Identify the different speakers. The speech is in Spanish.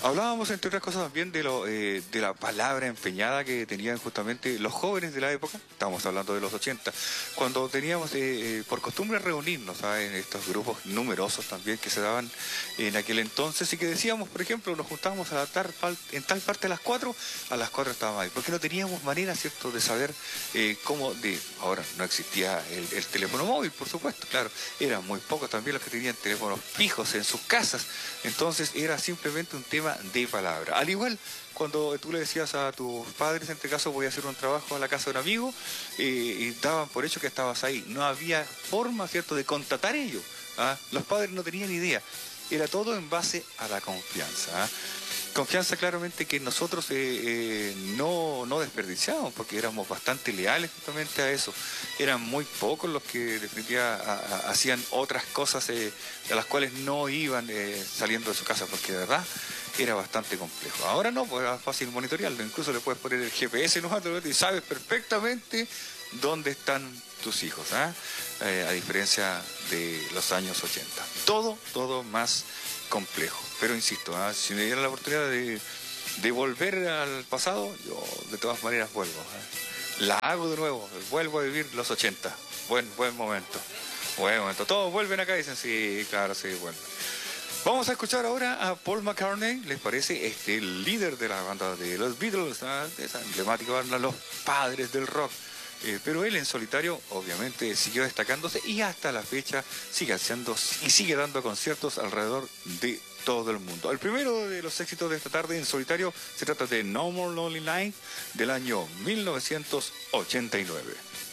Speaker 1: Hablábamos, entre otras cosas, también de la palabra empeñada que tenían justamente los jóvenes de la época. Estamos hablando de los 80, cuando teníamos por costumbre reunirnos, ¿sabes? En estos grupos numerosos también que se daban en aquel entonces, y que decíamos, por ejemplo, nos juntábamos en tal parte a las 4 estábamos ahí, porque no teníamos manera, ¿cierto?, de saber ahora no existía el teléfono móvil, por supuesto, claro, eran muy pocos también los que tenían teléfonos fijos en sus casas, entonces era simplemente un tema de palabra. Al igual, cuando tú le decías a tus padres, en este caso voy a hacer un trabajo a la casa de un amigo, y daban por hecho que estabas ahí. No había forma, ¿cierto?, de contatar ello. ¿Ah? Los padres no tenían idea. Era todo en base a la confianza. ¿Ah? Confianza claramente que nosotros no desperdiciábamos, porque éramos bastante leales justamente a eso. Eran muy pocos los que definitivamente hacían otras cosas a las cuales no iban saliendo de su casa, porque de verdad era bastante complejo. Ahora no, pues era fácil monitorearlo, incluso le puedes poner el GPS y sabes perfectamente dónde están tus hijos, ¿ah? A diferencia de los años 80. Todo más complejo. Pero insisto, ¿ah? Si me diera la oportunidad de volver al pasado, yo de todas maneras vuelvo. ¿Ah? La hago de nuevo, vuelvo a vivir los 80. Buen momento. Buen momento. Todos vuelven acá y dicen, sí, claro, sí, vuelven. Vamos a escuchar ahora a Paul McCartney, ¿les parece? El líder de la banda de los Beatles, ¿ah? De esa emblemática banda, los padres del rock. Pero él en solitario, obviamente, siguió destacándose y hasta la fecha sigue haciendo y sigue dando conciertos alrededor de todo el mundo. El primero de los éxitos de esta tarde en solitario se trata de No More Lonely Night del año 1989.